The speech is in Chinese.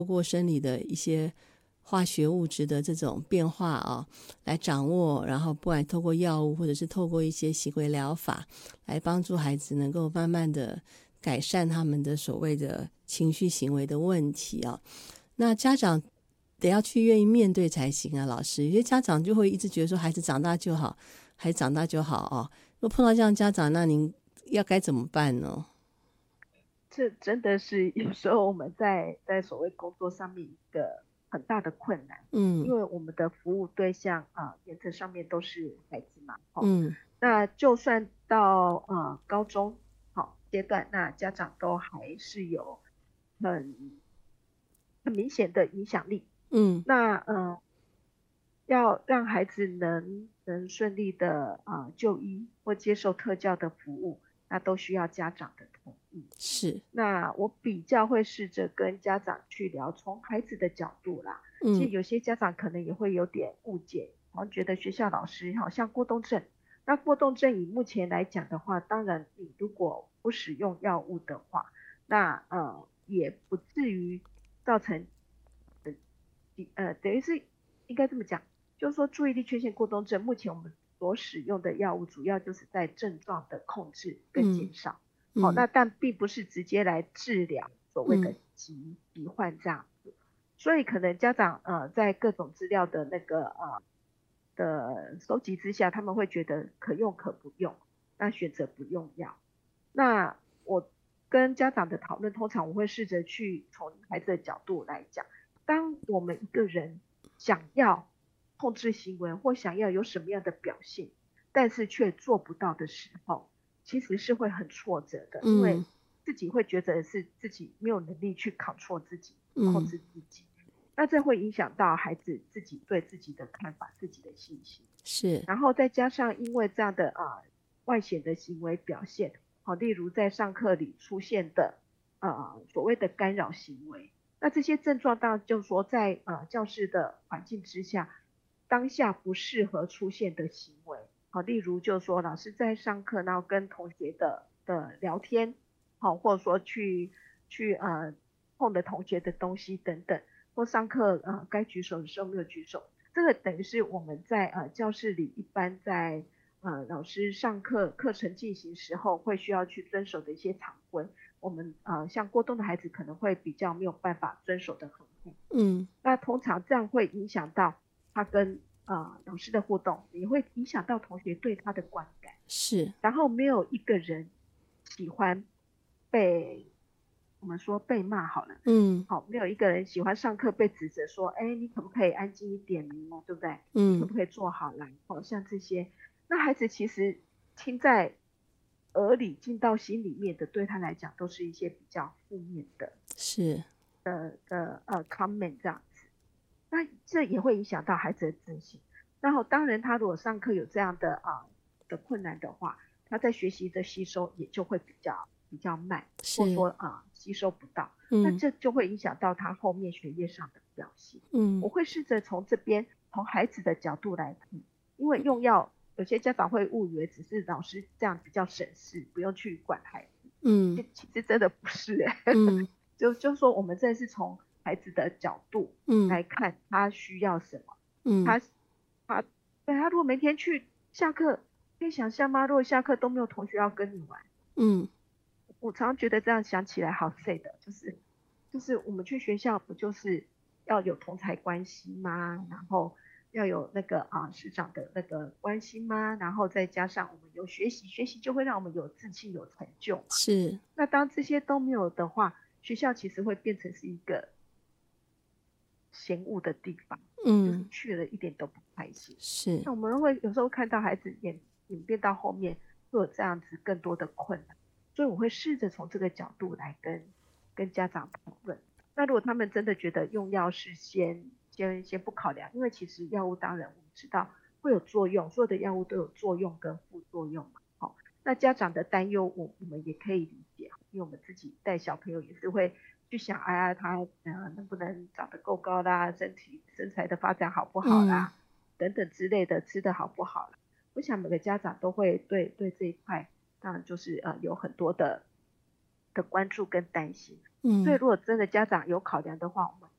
通过生理的一些化学物质的这种变化啊，来掌握，然后不管透过药物或者是透过一些行为疗法，来帮助孩子能够慢慢的改善他们的所谓的情绪行为的问题啊。那家长得要去愿意面对才行啊，老师。有些家长就会一直觉得说孩子长大就好，孩子长大就好哦。如果碰到这样的家长，那您要该怎么办呢？ 这真的是有时候我们在所谓工作上面一个很大的困难，因嗯为我们的服务对象原则上面都是孩子嘛， 嗯那就算到高中阶段，那家长都还是有很很明显的影响力。 嗯那要让孩子能顺利的就医或接受特教的服务，那都需要家长的同意。 是那我比较会试着跟家长去聊，从孩子的角度啦。其嗯实有些家长可能也会有点误解，好像觉得学校老师好像过动症。那过动症以目前来讲的话，当然你如果不使用药物的话，那也不至于造成等于是应该这么讲，就是说注意力缺陷过动症，目前我们所使用的药物主要就是在症状的控制跟嗯减少。 嗯那但并不是直接来治疗所谓嗯的疾患这样子，所以可能家长在各种资料的的收集之下，他们会觉得可用可不用，那选择不用药。那我跟家长的讨论，通常我会试着去从孩子的角度来讲，当我们一个人想要控制行为或想要有什么样的表现，但是却做不到的时候，其实是会很挫折的，因为嗯自己会觉得是自己没有能力去 control 自己，控嗯制自己。那这会影响到孩子自己对自己的看法、自己的信心。 是然后再加上因为这样的外显的行为表现，例如在上课里出现的所谓的干扰行为，那这些症状当然就是说在教室的环境之下，当下不适合出现的行为，例如就是说老师在上课然后跟同学的聊天，或者说去碰的同学的东西等等，或上课该举手的时候没有举手。这个等于是我们在教室里一般在老师上课程进行时候会需要去遵守的一些常规，我们像过动的孩子可能会比较没有办法遵守的很好。 嗯那通常这样会影响到他跟老师的互动，也会影响到同学对他的观感。 是然后没有一个人喜欢被我们说被骂好了， 嗯没有一个人喜欢上课被指责说，哎，你可不可以安静一点呢？对不对？你可嗯不可以坐好来？像这些，那孩子其实听在耳里进到心里面的，对他来讲都是一些比较负面的是 comment 这样子。那这也会影响到孩子的自信。然后当然他如果上课有这样的的困难的话，他在学习的吸收也就会比较慢，或是说吸收不到，那嗯这就会影响到他后面学业上的表现。 嗯我会试着从这边从孩子的角度来看，因为用药有些家长会误以为只是老师这样比较省事，不用去管孩子， 嗯其实真的不是嗯就说我们这是从孩子的角度嗯来看他需要什么， 嗯他他对他如果每天去下课，可以想象吗？如果下课都没有同学要跟你玩， 嗯我常常觉得这样想起来好 sad 的，就是我们去学校不就是要有同才关系吗？然后要有那个师长的那个关心吗？然后再加上我们有学习，学习就会让我们有自信、有成就嘛。 是那当这些都没有的话，学校其实会变成是一个嫌恶的地方，就是嗯去了一点都不开心。 是那我们会有时候看到孩子演变到后面会有这样子更多的困难，所以我会试着从这个角度来跟家长讨论。那如果他们真的觉得用药是先不考量，因为其实药物当然我们知道会有作用，所有的药物都有作用跟副作用嘛。那家长的担忧我们也可以理解，因为我们自己带小朋友也是会去想，哎呀，他能不能长得够高啦，身材的发展好不好嗯啦，等等之类的，吃的好不好啦。我想每个家长都会对这一块，当然就是有很多的关注跟担心。所以嗯如果真的家长有考量的话，我们